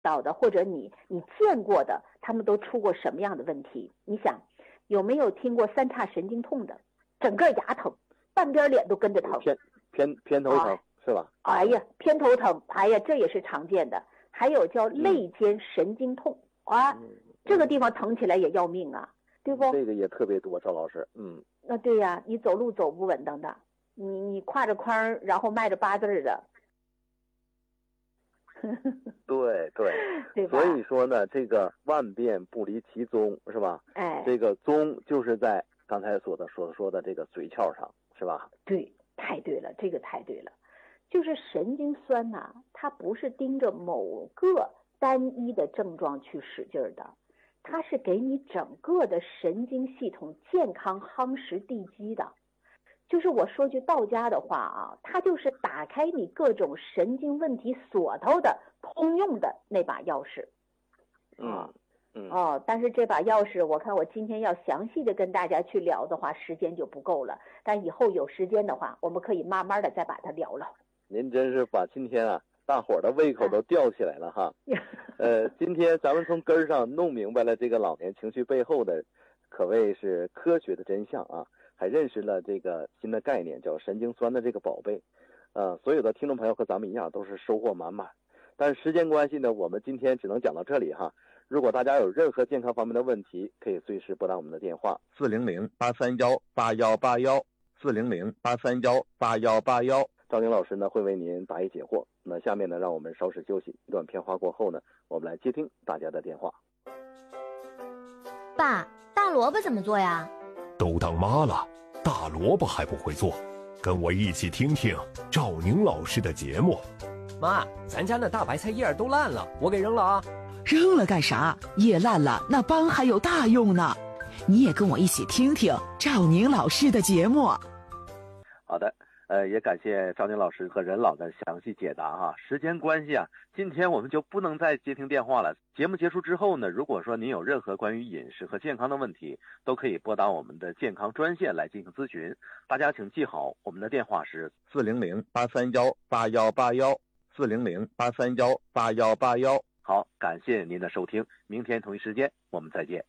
到的，或者你见过的，他们都出过什么样的问题？你想有没有听过三叉神经痛的，整个牙疼，半边脸都跟着疼， 偏头疼、是吧？ 哎呀，偏头疼，哎呀，这也是常见的。还有叫肋间神经痛这个地方疼起来也要命啊，对不？ 这个也特别多，赵老师。 那对呀，你走路走不稳当的，你挎着筐然后迈着八字的。 对，所以说呢，这个万变不离其宗，是吧？这个宗就是在刚才说的这个髓鞘上，是吧？ 对，太对了，这个太对了。就是神经酸呐，它不是盯着某个单一的症状去使劲的，它是给你整个的神经系统健康夯实地基的。就是我说句道家的话啊，它就是打开你各种神经问题锁头的通用的那把钥匙。但是这把钥匙，我看我今天要详细的跟大家去聊的话，时间就不够了。但以后有时间的话，我们可以慢慢的再把它聊了。 您真是把今天大伙儿的胃口都吊起来了哈。今天咱们从根儿上弄明白了这个老年情绪背后的，可谓是科学的真相啊。还认识了这个新的概念，叫神经酸的这个宝贝。所有的听众朋友和咱们一样都是收获满满。但是时间关系呢，我们今天只能讲到这里哈。如果大家有任何健康方面的问题，可以随时拨打我们的电话400-831-8181，400-831-8181。赵宁老师呢会为您答疑解惑。那下面呢，让我们稍事休息，一段片花过后呢，我们来接听大家的电话。 爸，大萝卜怎么做呀？ 都当妈了，大萝卜还不会做？跟我一起听听赵宁老师的节目。 妈，咱家那大白菜叶都烂了，我给扔了啊。 扔了干啥？叶烂了，那帮还有大用呢。你也跟我一起听听赵宁老师的节目。 好的，也感谢赵宁老师和任老的详细解答哈。时间关系今天我们就不能再接听电话了。节目结束之后呢，如果说您有任何关于饮食和健康的问题，都可以拨打我们的健康专线来进行咨询。大家请记好，我们的电话是400-831-8181，400-831-8181。好，感谢您的收听，明天同一时间我们再见。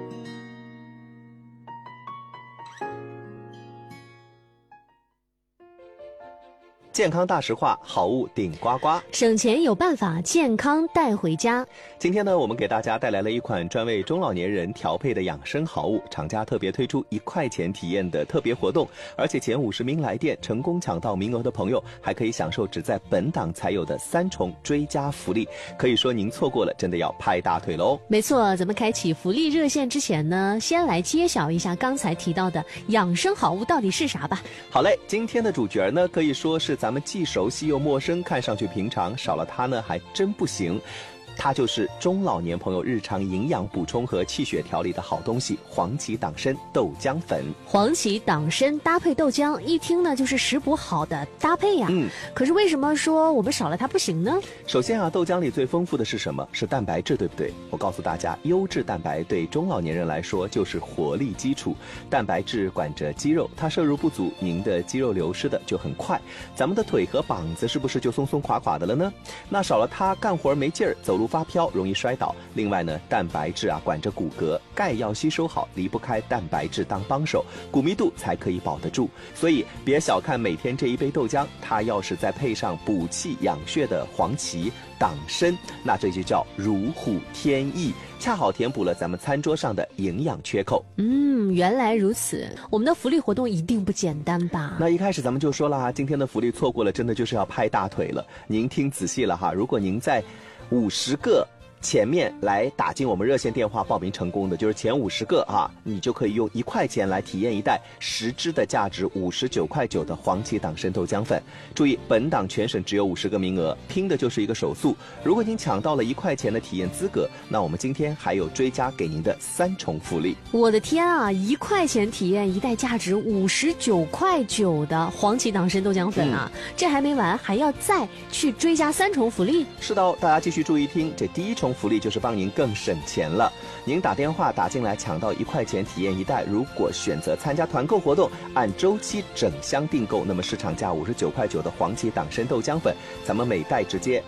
健康大实话，好物顶呱呱， 省钱有办法，健康带回家。 今天呢，我们给大家带来了一款专为中老年人调配的养生好物，厂家特别推出1块钱体验的特别活动，而且前50名来电成功抢到名额的朋友，还可以享受只在本档才有的3重追加福利。可以说您错过了，真的要拍大腿喽！ 没错，咱们开启福利热线之前呢，先来揭晓一下刚才提到的养生好物到底是啥吧。 好嘞，今天的主角呢，可以说是咱们既熟悉又陌生，看上去平常，少了它呢还真不行。它就是中老年朋友日常营养补充和气血调理的好东西——黄芪党参豆浆粉。 黄芪党参搭配豆浆，一听呢就是食补好的搭配呀。可是为什么说我们少了它不行呢？ 首先豆浆里最丰富的是什么？是蛋白质，对不对？我告诉大家，优质蛋白对中老年人来说就是活力基础。蛋白质管着肌肉，它摄入不足，您的肌肉流失的就很快。咱们的腿和膀子是不是就松松垮垮的了呢？那少了它，干活没劲儿，走路发飘，容易摔倒。另外呢，蛋白质管着骨骼，钙要吸收好，离不开蛋白质当帮手，骨密度才可以保得住。所以别小看每天这一杯豆浆，它要是再配上补气养血的黄芪党参，那这就叫如虎添翼，恰好填补了咱们餐桌上的营养缺口。 原来如此，我们的福利活动一定不简单吧？ 那一开始咱们就说了今天的福利错过了，真的就是要拍大腿了。您听仔细了如果您在50个前面来打进我们热线电话报名成功的，就是前50个你就可以用1块钱来体验一袋10支的价值59.9块的黄芪党参豆浆粉。注意，本档全省只有50个名额，拼的就是一个手速。如果您抢到了1块钱的体验资格，那我们今天还有追加给您的3重福利。 我的天1块钱体验一袋价值59.9块的黄芪党参豆浆粉这还没完，还要再去追加3重福利。 是的，大家继续注意听，这第1重福利就是帮您更省钱了。您打电话打进来抢到1块钱体验一袋，如果选择参加团购活动，按周期整箱订购，那么市场价59.9块的黄芪党参豆浆粉，咱们每袋直接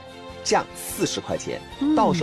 降40块钱，到手